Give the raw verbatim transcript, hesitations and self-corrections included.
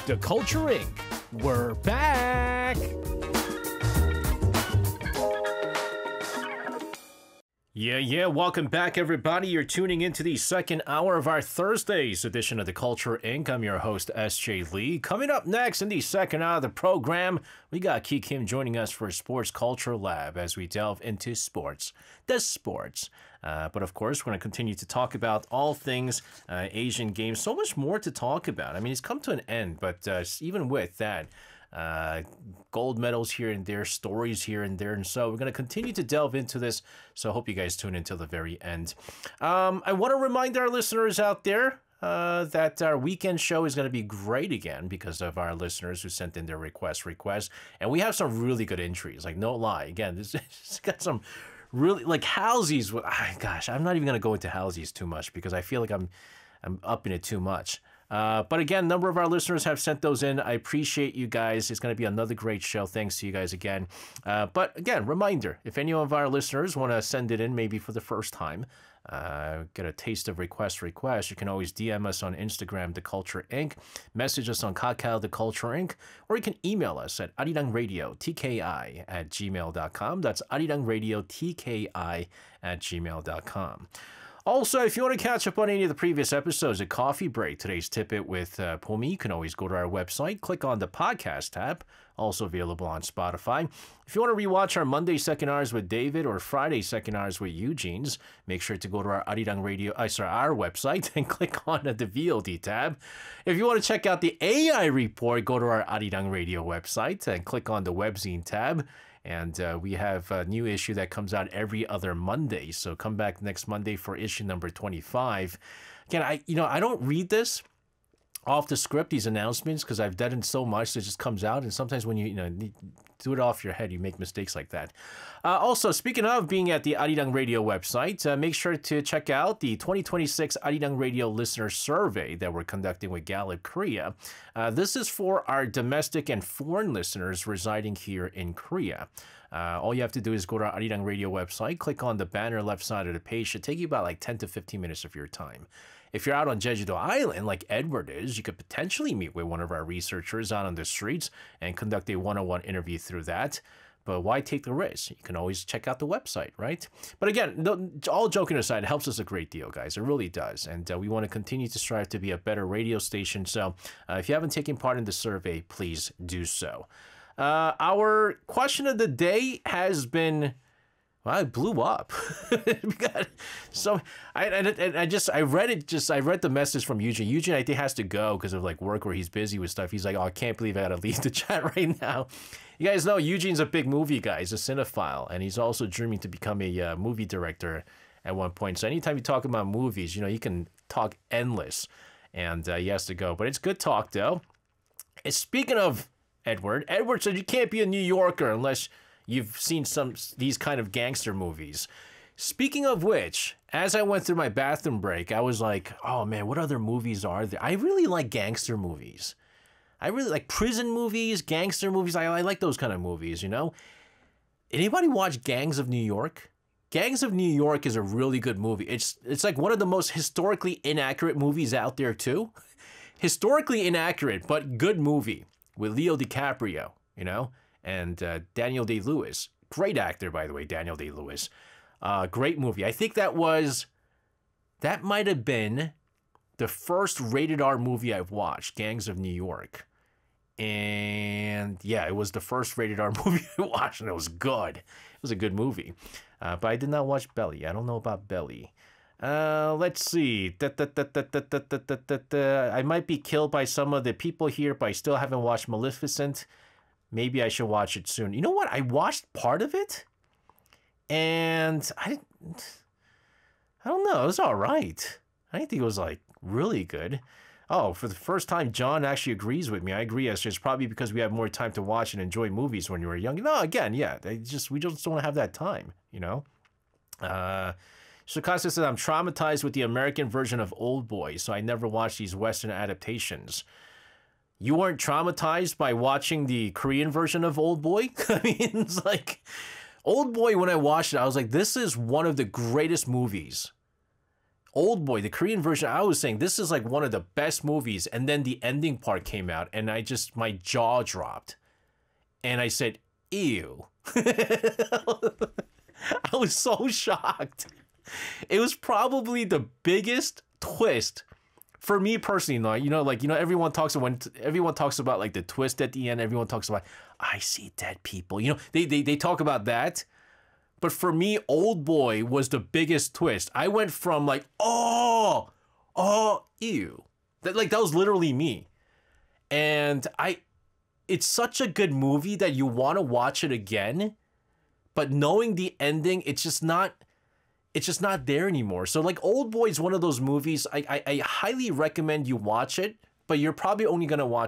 The Culture Incorporated. We're back! Yeah, yeah, welcome back, everybody. You're tuning into the second hour of our Thursday's edition of The Culture Incorporated. I'm your host, S J Lee. Coming up next in the second hour of the program, we got Ki Kim joining us for Sports Culture Lab as we delve into sports, the sports. Uh, but of course, we're going to continue to talk about all things uh, Asian Games. So much more to talk about. I mean, it's come to an end, but uh, even with that, uh, gold medals here and there, stories here and there. And so we're going to continue to delve into this. So I hope you guys tune in till the very end. Um, I want to remind our listeners out there uh, that our weekend show is going to be great again because of our listeners who sent in their request requests. And we have some really good entries, like no lie. Again, this has got some really, like Halsey's. Ah, gosh, I'm not even going to go into Halsey's too much because I feel like I'm, I'm up in it too much. Uh, but again, a number of our listeners have sent those in. I appreciate you guys. It's going to be another great show. Thanks to you guys again. Uh, but again, reminder, if any of our listeners want to send it in maybe for the first time, uh, get a taste of request request, you can always D M us on Instagram, The Culture Incorporated, message us on Kakao, The Culture Incorporated, or you can email us at arirangradio, T K I, at gmail dot com. That's arirangradio, T K I, at gmail dot com. Also, if you want to catch up on any of the previous episodes of Coffee Break, today's Tip-It with uh, Pomi, you can always go to our website, click on the podcast tab, also available on Spotify. If you want to rewatch our Monday Second Hours with David or Friday Second Hours with Eugene's, make sure to go to our Arirang Radio, uh, sorry, our website and click on the V O D tab. If you want to check out the A I report, go to our Arirang Radio website and click on the webzine tab. And uh, we have a new issue that comes out every other Monday. So come back next Monday for issue number twenty-five. Again, I you know, I don't read this off the script, these announcements, because I've done it so much that it just comes out. And sometimes when you, you know, do it off your head, you make mistakes like that. Uh, also, speaking of being at the Arirang Radio website, uh, make sure to check out the twenty twenty-six Arirang Radio listener survey that we're conducting with Gallup Korea. Uh, this is for our domestic and foreign listeners residing here in Korea. Uh, all you have to do is go to our Arirang Radio website, click on the banner left side of the page. It should take you about like ten to fifteen minutes of your time. If you're out on Jeju-do Island, like Edward is, you could potentially meet with one of our researchers out on the streets and conduct a one-on-one interview through that. But why take the risk? You can always check out the website, right? But again, no, all joking aside, it helps us a great deal, guys. It really does. And uh, we want to continue to strive to be a better radio station. So uh, if you haven't taken part in the survey, please do so. Uh, our question of the day has been... Well, it blew up. We got so I, I I just I read it just I read the message from Eugene. Eugene I think has to go because of like work where he's busy with stuff. He's like, oh, I can't believe I gotta leave the chat right now. You guys know Eugene's a big movie guy. He's a cinephile, and he's also dreaming to become a uh, movie director at one point. So anytime you talk about movies, you know, you can talk endless, and uh, he has to go. But it's good talk though. And speaking of Edward, Edward said you can't be a New Yorker unless you've seen some these kind of gangster movies. Speaking of which, as I went through my bathroom break, I was like, oh man, what other movies are there? I really like gangster movies. I really like prison movies, gangster movies. I, I like those kind of movies, you know? Anybody watch Gangs of New York? Gangs of New York is a really good movie. It's, it's like one of the most historically inaccurate movies out there too. Historically inaccurate, but good movie with Leo DiCaprio, you know? And uh, Daniel Day-Lewis. Great actor, by the way, Daniel Day-Lewis. Uh, great movie. I think that was, that might have been the first rated R movie I've watched, Gangs of New York. And yeah, it was the first rated R movie I watched, and it was good. It was a good movie. Uh, but I did not watch Belly. I don't know about Belly. Uh, let's see. Da, da, da, da, da, da, da, da, da. I might be killed by some of the people here, but I still haven't watched Maleficent. Maybe I should watch it soon. You know what? I watched part of it, and I didn't, I don't know. It was all right. I didn't think it was, like, really good. Oh, for the first time, John actually agrees with me. I agree. It's probably because we have more time to watch and enjoy movies when you were young. No, again, yeah. They just we just don't have that time, you know? Uh, Shikasa says, I'm traumatized with the American version of Old Boy, so I never watched these Western adaptations. You weren't traumatized by watching the Korean version of Old Boy? I mean, it's like, Old Boy, when I watched it, I was like, this is one of the greatest movies. Old Boy, the Korean version, I was saying this is like one of the best movies, and then the ending part came out, and I just my jaw dropped, and I said, "Ew." I was so shocked. It was probably the biggest twist for me personally. Though, you know, like you know, everyone talks when everyone talks about like the twist at the end. Everyone talks about I see dead people. You know, they they they talk about that. But for me, Old Boy was the biggest twist. I went from like, oh, oh, ew, that like that was literally me, and I. It's such a good movie that you want to watch it again. But knowing the ending, it's just not, it's just not there anymore. So like Old Boy is one of those movies I, I, I highly recommend you watch it, but you're probably only gonna watch